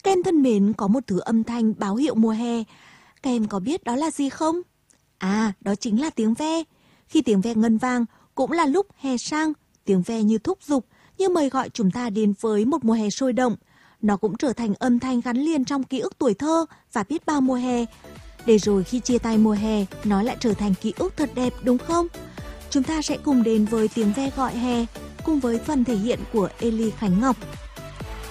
Các em thân mến, có một thứ âm thanh báo hiệu mùa hè. Các em có biết đó là gì không? À, đó chính là tiếng ve. Khi tiếng ve ngân vang cũng là lúc hè sang, tiếng ve như thúc giục, như mời gọi chúng ta đến với một mùa hè sôi động. Nó cũng trở thành âm thanh gắn liền trong ký ức tuổi thơ và biết bao mùa hè. Để rồi khi chia tay mùa hè, nó lại trở thành ký ức thật đẹp đúng không? Chúng ta sẽ cùng đến với tiếng ve gọi hè, cùng với phần thể hiện của Ely Khánh Ngọc.